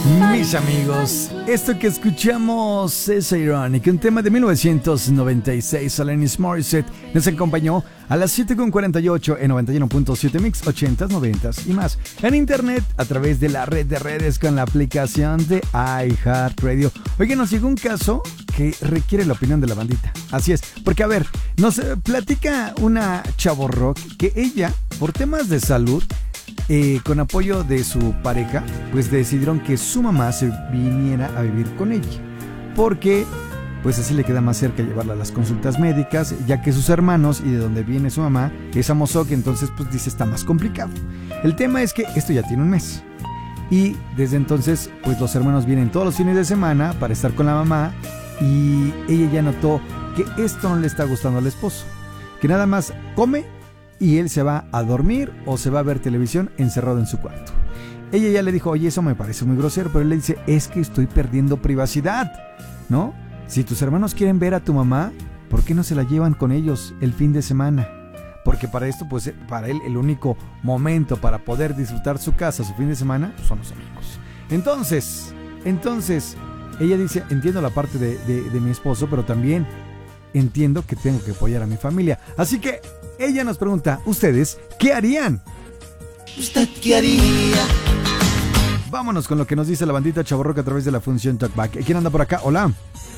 Mis amigos, esto que escuchamos es Ironic, un tema de 1996. Alanis Morissette nos acompañó a las 7:48 en 91.7 Mix, 80s, 90s y más. En internet, a través de la red de redes con la aplicación de iHeartRadio. Oigan, nos llegó un caso que requiere la opinión de la bandita. Así es, porque a ver, nos platica una chavorrock que ella, por temas de salud, con apoyo de su pareja, pues decidieron que su mamá se viniera a vivir con ella, porque pues así le queda más cerca llevarla a las consultas médicas, ya que sus hermanos y de donde viene su mamá es Amozoc, entonces pues dice está más complicado. El tema es que esto ya tiene un mes y desde entonces pues los hermanos vienen todos los fines de semana para estar con la mamá, y ella ya notó que esto no le está gustando al esposo, que nada más come y él se va a dormir o se va a ver televisión encerrado en su cuarto. Ella ya le dijo, oye, eso me parece muy grosero, pero él le dice, es que estoy perdiendo privacidad, ¿no? Si tus hermanos quieren ver a tu mamá, ¿por qué no se la llevan con ellos el fin de semana? Porque para esto, pues para él el único momento para poder disfrutar su casa, su fin de semana, son los amigos. Entonces, ella dice, entiendo la parte de mi esposo, pero también entiendo que tengo que apoyar a mi familia. Así que ella nos pregunta, ¿ustedes qué harían? ¿Usted qué haría? Vámonos con lo que nos dice la bandita chavorroca a través de la función Talkback. ¿Quién anda por acá? Hola.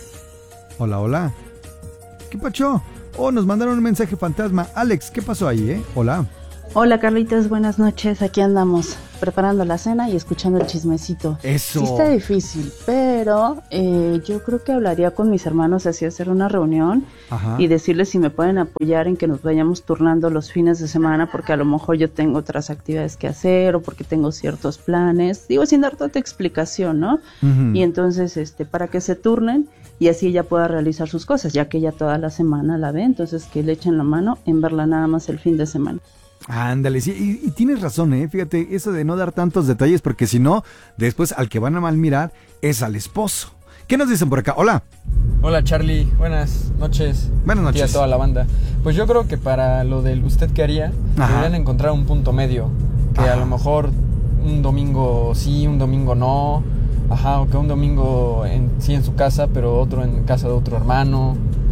Hola. ¿Qué pacho? Oh, nos mandaron un mensaje fantasma. Alex, ¿qué pasó ahí, Hola. Hola Carlitos, buenas noches, aquí andamos preparando la cena y escuchando el chismecito. Eso. Sí está difícil, pero yo creo que hablaría con mis hermanos, así hacer una reunión. Ajá. Y decirles si me pueden apoyar en que nos vayamos turnando los fines de semana, porque a lo mejor yo tengo otras actividades que hacer o porque tengo ciertos planes, digo sin dar tanta explicación, ¿no? Uh-huh. Y entonces para que se turnen y así ella pueda realizar sus cosas, ya que ella toda la semana la ve, entonces que le echen la mano en verla nada más el fin de semana. Ándale, sí, y tienes razón, fíjate, eso de no dar tantos detalles, porque si no, después al que van a mal mirar es al esposo. ¿Qué nos dicen por acá? Hola. Hola Charlie, buenas noches. Buenas noches. Aquí a toda la banda. Pues yo creo que para lo del usted qué haría, deberían encontrar un punto medio, que a lo mejor un domingo sí, un domingo no, o que un domingo sí en su casa, pero otro en casa de otro hermano,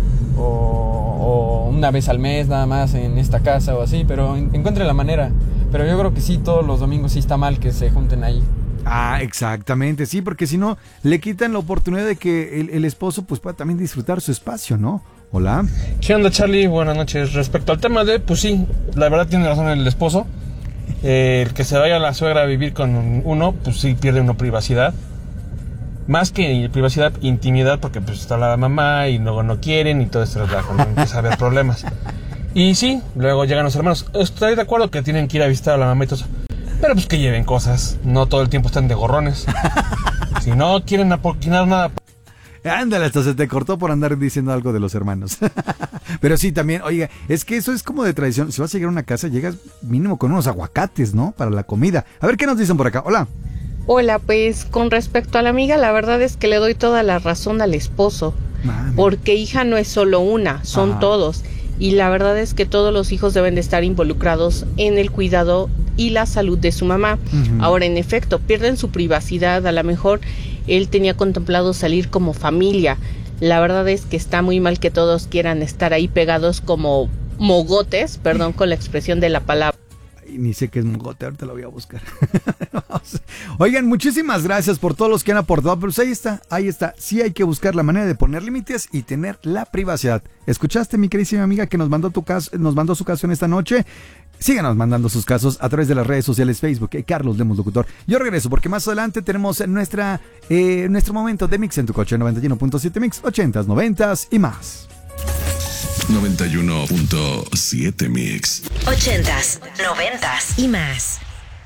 o una vez al mes nada más en esta casa o así, pero encuentre la manera. Pero yo creo que sí, todos los domingos sí está mal que se junten ahí. Exactamente, sí, porque si no, le quitan la oportunidad de que el esposo pues pueda también disfrutar su espacio, ¿no? Hola. ¿Qué onda, Charlie? Buenas noches. Respecto al tema pues sí, la verdad tiene razón el esposo. El que se vaya la suegra a vivir con uno, pues sí pierde uno privacidad. Más que privacidad, intimidad, porque pues está la mamá y luego no quieren y todo este relajo, ¿no? Empieza a haber problemas. Y sí, luego llegan los hermanos. Estoy de acuerdo que tienen que ir a visitar a la mamá y todo eso, pero pues que lleven cosas, no todo el tiempo están de gorrones. Si no quieren apoquinar nada. Ándale, hasta se te cortó por andar diciendo algo de los hermanos. Pero sí, también, oiga, es que eso es como de tradición. Si vas a llegar a una casa, llegas mínimo con unos aguacates, ¿no? Para la comida. A ver, ¿qué nos dicen por acá? Hola. Hola, pues con respecto a la amiga, la verdad es que le doy toda la razón al esposo. Porque hija no es solo una, son todos. Y la verdad es que todos los hijos deben de estar involucrados en el cuidado y la salud de su mamá. Uh-huh. Ahora, en efecto, pierden su privacidad. A lo mejor él tenía contemplado salir como familia. La verdad es que está muy mal que todos quieran estar ahí pegados como mogotes, perdón con la expresión de la palabra. Ni sé qué es mogote, ahorita lo voy a buscar. Oigan, muchísimas gracias por todos los que han aportado, pero pues ahí está. Sí hay que buscar la manera de poner límites y tener la privacidad. ¿Escuchaste, mi queridísima amiga, que nos mandó su caso en esta noche? Síganos mandando sus casos a través de las redes sociales, Facebook, Carlos Lemos Locutor. Yo regreso porque más adelante tenemos nuestro momento de Mix en tu coche, 91.7 Mix, 80s, 90s y más. 91.7 Mix. 80s, 90s y más.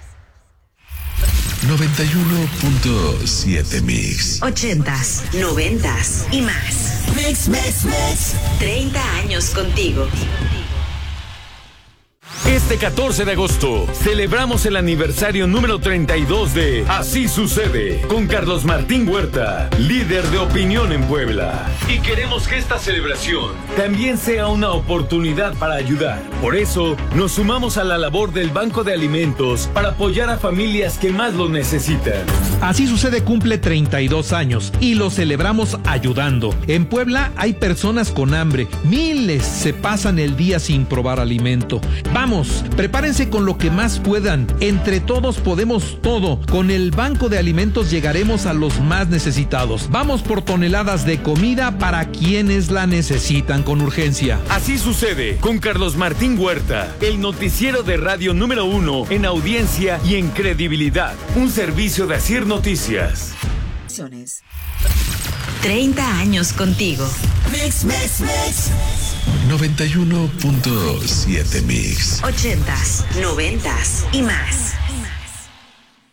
91.7 Mix. 80s, 90s y más. Mix. 30 años contigo. Este 14 de agosto celebramos el aniversario número 32 de Así Sucede con Carlos Martín Huerta, líder de opinión en Puebla. Y queremos que esta celebración también sea una oportunidad para ayudar. Por eso nos sumamos a la labor del Banco de Alimentos para apoyar a familias que más lo necesitan. Así Sucede cumple 32 años y lo celebramos ayudando. En Puebla hay personas con hambre. Miles se pasan el día sin probar alimento. Vamos, prepárense con lo que más puedan. Entre todos podemos todo. Con el Banco de Alimentos llegaremos a los más necesitados. Vamos por toneladas de comida para quienes la necesitan con urgencia. Así Sucede con Carlos Martín Huerta, el noticiero de radio número 1 en audiencia y en credibilidad. Un servicio de Asir Noticias. 30 años contigo. Mix, mix, mix. 91.7 Mix. 80s, 90s y más.